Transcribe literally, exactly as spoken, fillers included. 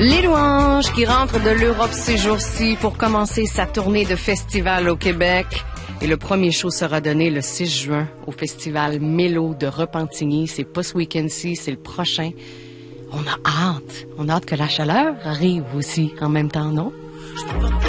Les Louanges qui rentrent de l'Europe ces jours-ci pour commencer sa tournée de festival au Québec. Et le premier show sera donné le six juin au festival Mélo de Repentigny. C'est pas ce week-end-ci, c'est le prochain. On a hâte. On a hâte que la chaleur arrive aussi en même temps, non?